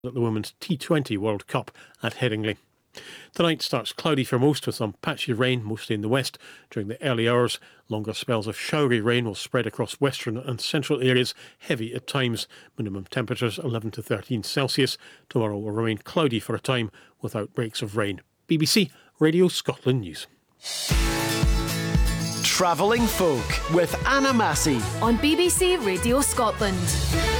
at the Women's T20 World Cup at Headingley. Tonight starts cloudy for most, with some patchy rain, mostly in the west during the early hours. Longer spells of showery rain will spread across western and central areas, heavy at times. Minimum temperatures 11 to 13 Celsius. Tomorrow will remain cloudy for a time without breaks of rain. BBC Radio Scotland News. Travelling Folk with Anna Massey on BBC Radio Scotland.